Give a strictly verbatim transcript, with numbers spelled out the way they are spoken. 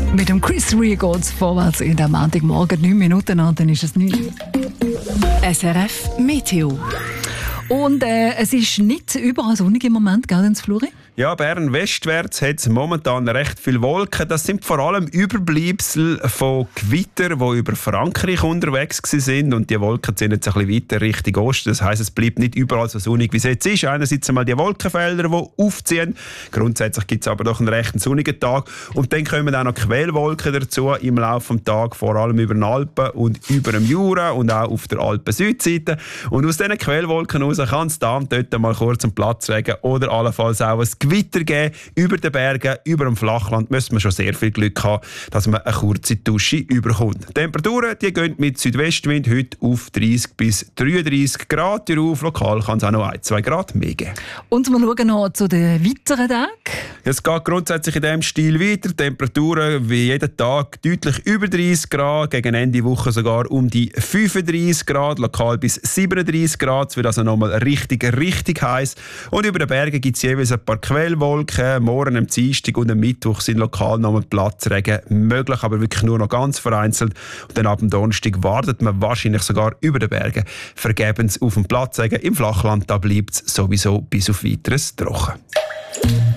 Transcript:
Mit dem Chris Rea geht es vorwärts in der Montagmorgen. neun Minuten an, dann ist es neun. S R F Meteo. Und äh, es ist nicht überall sonnig im Moment, gell, ins Fluri? Ja, Bern westwärts hat es momentan recht viele Wolken. Das sind vor allem Überbleibsel von Gewitter, die über Frankreich unterwegs sind. Und die Wolken ziehen jetzt ein bisschen weiter Richtung Osten. Das heisst, es bleibt nicht überall so sonnig, wie es jetzt ist. Einerseits einmal die Wolkenfelder, die aufziehen. Grundsätzlich gibt es aber doch einen recht sonnigen Tag. Und dann kommen auch noch Quellwolken dazu im Laufe des Tages, vor allem über den Alpen und über dem Jura und auch auf der Alpen-Südseite. Und aus diesen Quellwolken heraus kann es da und dort mal kurz einen Platzregen oder allenfalls auch ein Gewitter geben. Über den Bergen, über dem Flachland müssen wir schon sehr viel Glück haben, dass man eine kurze Dusche überkommt. Die Temperaturen die gehen mit Südwestwind heute auf dreißig bis dreiunddreißig Grad auf. Lokal kann es auch noch ein, zwei Grad mehr geben. Und wir schauen noch zu den weiteren Tagen. Es geht grundsätzlich in diesem Stil weiter. Temperaturen wie jeden Tag deutlich über dreißig Grad, gegen Ende Woche sogar um die fünfunddreißig Grad, lokal bis siebenunddreißig Grad. Es wird also nochmal richtig, richtig heiß. Und über den Bergen gibt es jeweils ein paar Quellwolken. Morgen am Dienstag und am Mittwoch sind lokal nochmal Platzregen möglich, aber wirklich nur noch ganz vereinzelt. Und dann ab dem Donnerstag wartet man wahrscheinlich sogar über den Bergen vergebens auf den Platzregen. Im Flachland bleibt es sowieso bis auf Weiteres trocken.